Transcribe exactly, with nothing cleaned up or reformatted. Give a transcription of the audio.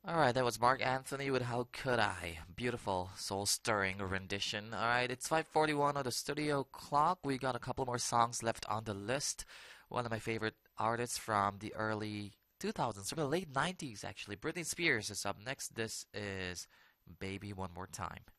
Alright, that was Mark Anthony with How Could I? Beautiful, soul-stirring rendition. Alright, it's five forty-one on the studio clock. We got a couple more songs left on the list. One of my favorite artists from the early two thousands, from the late nineties actually. Britney Spears is up next. This is Baby One More Time.